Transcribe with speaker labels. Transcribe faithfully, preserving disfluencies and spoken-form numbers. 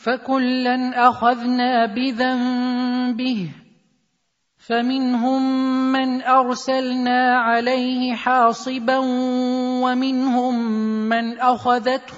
Speaker 1: فكلا أخذنا بذنبه فمنهم من أرسلنا عليه حاصبا ومنهم من أخذته